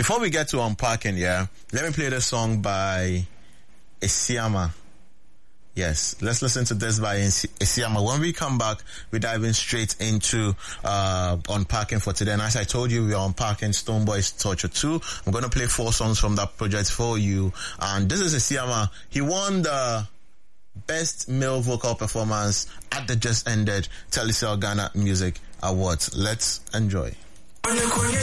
Before we get to unpacking, let me play the song by Esiama. Yes, let's listen to this by Esiama. When we come back, we're diving straight into unpacking for today. And as I told you, we're unpacking Stonebwoy's Torture 2. I'm going to play 4 songs from that project for you. And this is Esiama. He won the Best Male Vocal Performance at the just ended Telecel Ghana Music Awards. Let's enjoy.